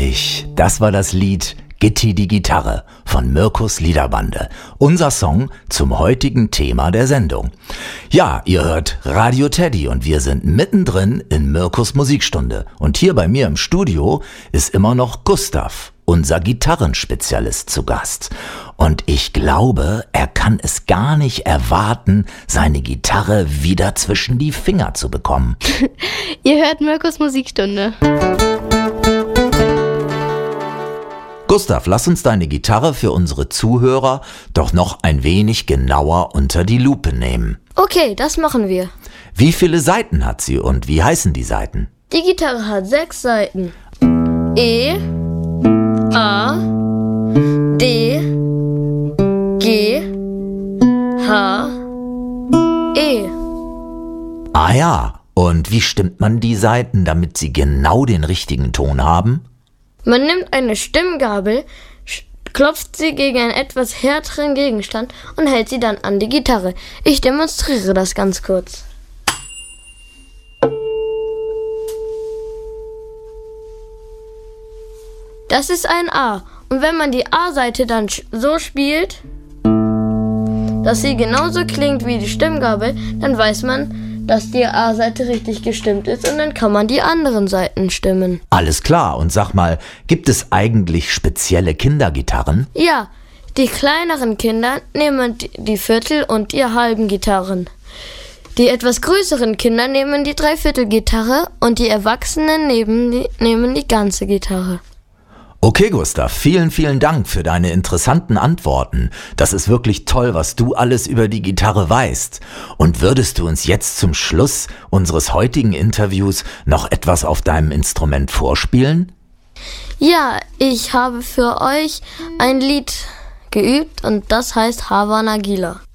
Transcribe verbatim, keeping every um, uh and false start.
Herrlich, das war das Lied Gitti die Gitarre von Mirkus Liederbande, unser Song zum heutigen Thema der Sendung. Ja, ihr hört Radio Teddy und wir sind mittendrin in Mirkus Musikstunde. Und hier bei mir im Studio ist immer noch Gustav, unser Gitarrenspezialist, zu Gast. Und ich glaube, er kann es gar nicht erwarten, seine Gitarre wieder zwischen die Finger zu bekommen. Ihr hört Mirkus Musikstunde. Gustav, lass uns deine Gitarre für unsere Zuhörer doch noch ein wenig genauer unter die Lupe nehmen. Okay, das machen wir. Wie viele Saiten hat sie und wie heißen die Saiten? Die Gitarre hat sechs Saiten. E, A, D, G, H, E. Ah ja, und wie stimmt man die Saiten, damit sie genau den richtigen Ton haben? Man nimmt eine Stimmgabel, klopft sie gegen einen etwas härteren Gegenstand und hält sie dann an die Gitarre. Ich demonstriere das ganz kurz. Das ist ein A. Und wenn man die A-Seite dann so spielt, dass sie genauso klingt wie die Stimmgabel, dann weiß man, dass die A-Seite richtig gestimmt ist und dann kann man die anderen Seiten stimmen. Alles klar, und sag mal, gibt es eigentlich spezielle Kindergitarren? Ja, die kleineren Kinder nehmen die Viertel- und die halben Gitarren. Die etwas größeren Kinder nehmen die Dreiviertelgitarre und die Erwachsenen nehmen die, nehmen die ganze Gitarre. Okay, Gustav, vielen, vielen Dank für deine interessanten Antworten. Das ist wirklich toll, was du alles über die Gitarre weißt. Und würdest du uns jetzt zum Schluss unseres heutigen Interviews noch etwas auf deinem Instrument vorspielen? Ja, ich habe für euch ein Lied geübt und das heißt Hava Nagila.